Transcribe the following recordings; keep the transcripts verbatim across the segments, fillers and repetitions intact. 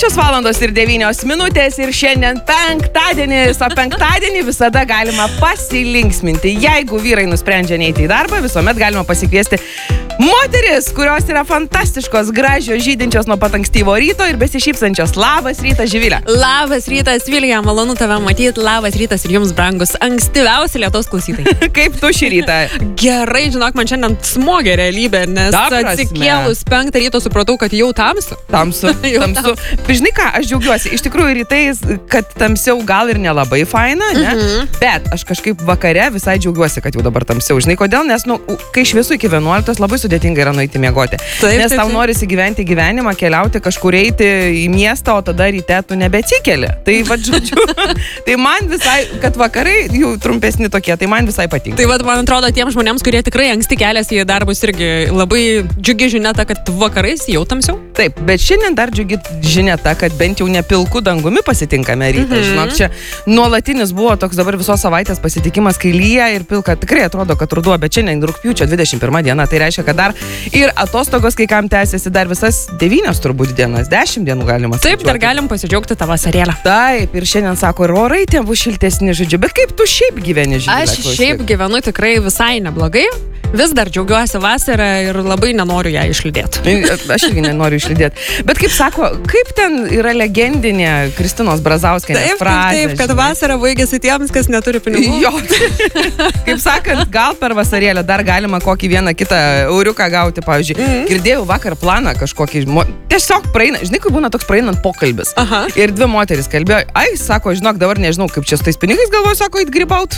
šešios valandos ir devynios minutės ir šiandien penktadienis, o penktadienį visada galima pasilinksminti. Jeigu vyrai nusprendžia neiti į darbą, visuomet galima pasikviesti moteris, kurios yra fantastiškos, gražios, žydinčios nuo pat ankstyvo ryto ir besišypsančios. Labas rytas, Živilė. Labas rytas, Vilija, malonu tave matyti. Labas rytas ir jums, brangus, ankstyviausi Lietuvos klausytojai. Kaip tu šį rytą? Gerai, žinok, man šiandien smogė realybė, nes atsikėlus penktą ryto supratau, kad jau tamsu. Tamsu, tamsu. Žinai ką, aš džiaugiuosi. Iš tikrųjų, rytais, kad tamsiau gal ir nelabai faina, ne? Mhm. Bet aš kažkaip vakare visai džiaugiuosi, kad jau dabar tamsiau. Žinai kodėl? Nes, nu, kai šviesu iki vienuoliktos, labai sudėtinga yra nueiti miegoti. Taip, nes taip, tau taip. norisi gyventi gyvenimą, keliauti kažkur, eiti į miestą, o tada ryte tu nebeatsikeli. Tai, va, žodžiu, tai man visai, kad vakarai jų trumpesni tokie, tai man visai patinka. Tai, va, man atrodo, tiems žmonėms, kurie tikrai anksti keliasi į darbus, irgi labai džiugi žinia ta, kad vakarais jau tamsiau. Taip, bet šiandien dar džiugi žinia ta, kad bent jau nepilku dangumi pasitinkame rytą. Mhm. Žinok, čia nuolatinis buvo toks dabar visos savaitės pasitikimas, kai lyja ir pilka. Tikrai atrodo, kad ruduo, bet šiandien rugpjūčio dvidešimt pirma diena. Tai reiškia, kad dar ir atostogos kai kam tęsiasi dar visas devynios turbūt dienas, dešimt dienų galima skaičiuoti. Taip, dar galim pasidžiaugti tą vasarėlę. Taip, ir šiandien sako, ir orai tie bus šiltesni, žodžiu. Bet kaip tu šiaip gyveni, Živilė? Aš šiaip gyvenu tikrai visai neblogai. Vis dar džiaugiuosi vasarą ir labai nenoriu ją išlydėti. Aš irgi nenoriu išlydėti. Bet kaip sako, kaip ten yra legendinė Kristinos Brazauskienės frazė? Taip, kad vasara baigėsi tiems, kas neturi pinigų. Jo. Kaip sakant, gal per vasarėlę dar galima kokį vieną kitą euriuką gauti, pavyzdžiui. Mm. Girdėjau vakar planą kažkokį, tiesiog praeina, žinai, kai būna toks praeinant pokalbis. Aha. Ir dvi moteris kalbėjo, ai, sako, žinok, dabar nežinau, kaip čia su tais pinigais, galvoju, sako, eit grybaut.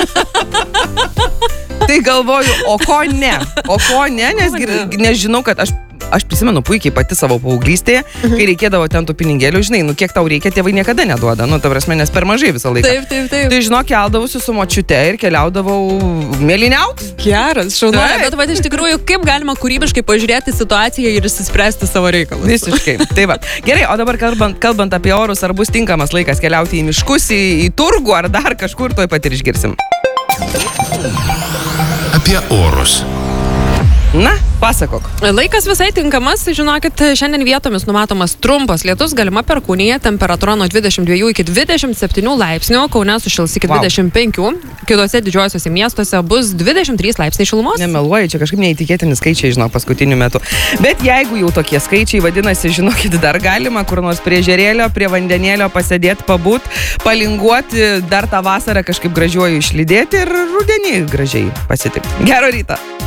Tai galvoju, o ko ne? O ko ne, nes, nes žinau, kad aš, aš prisimenu puikiai pati savo paauglystėje, mhm. kai reikėdavo ten tų pinigėlių, žinai, nu kiek tau reikia, tėvai niekada neduoda, nu ta prasme, nes per mažai visą laiką. Taip, taip, taip. Tai žinok, keldavausi su močiute ir keliaudavau mėlyniaut. Geras, šaunuoja, bet va, iš tikrųjų, kaip galima kūrybiškai pažiūrėti situaciją ir išsispręsti savo reikalus. Visiškai. Tai va. Gerai, o dabar kalbant, kalbant apie orus, ar bus tinkamas laikas keliauti į miškus, į, į turgų ar dar kažkur, tuoj pat ir išgirsim. Apie orus. Na, pasakok. Laikas visai tinkamas, žinokit, šiandien vietomis numatomas trumpas lietus, galima perkūnija, temperatūra nuo dvidešimt dviejų iki dvidešimt septynių laipsnių, Kaune sušils iki wow. dvidešimt penkių, kitose didžiuosiuose miestuose bus dvidešimt trys laipsniai šilumos. Nemeluoju, čia kažkaip neįtikėtini skaičiai, žinau, paskutiniu metu. Bet jeigu jau tokie skaičiai, vadinasi, žinokit, dar galima kur nors prie ežerėlio, prie vandenėlio pasėdėti, pabūt, palinguoti, dar tą vasarą kažkaip gražiuoju išlydėti ir rudenį gražiai pasitikti. Gero ryto.